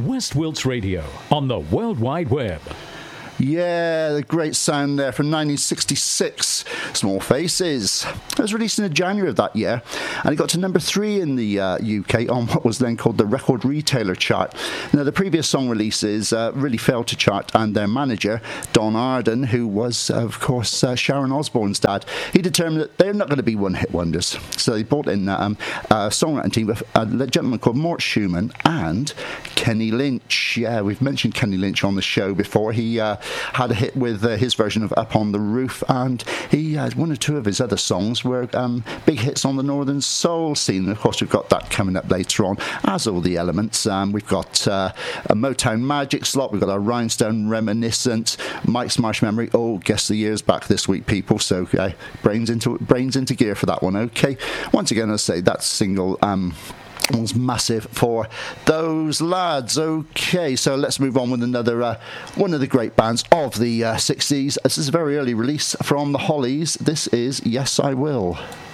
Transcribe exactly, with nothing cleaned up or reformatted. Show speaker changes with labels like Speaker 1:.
Speaker 1: West Wilts Radio on the World Wide Web.
Speaker 2: Yeah, the great sound there from nineteen sixty-six, Small Faces. It was released in January of that year, and it got to number three in the uh, U K on what was then called the Record Retailer chart. Now, the previous song releases uh, really failed to chart, and their manager, Don Arden, who was, uh, of course, uh, Sharon Osbourne's dad, he determined that they're not going to be one-hit wonders. So they brought in um, a songwriting team with a gentleman called Mort Schumann and Kenny Lynch. Yeah, we've mentioned Kenny Lynch on the show before. He uh, had a hit with uh, his version of Up on the Roof, and he had one or two of his other songs were um, big hits on the Northern Soul scene. And of course, we've got that coming up later on, as all the elements. Um, we've got uh, a Motown Magic slot, we've got a Rhinestone Reminiscent, Mike's Marsh Memory. Oh, guess the year's back this week, people, so uh, brains into brains into gear for that one. Okay, once again, I say that single um was massive for those lads. Okay, so let's move on with another uh, one of the great bands of the uh, sixties. This is a very early release from the Hollies. This is Yes I Will.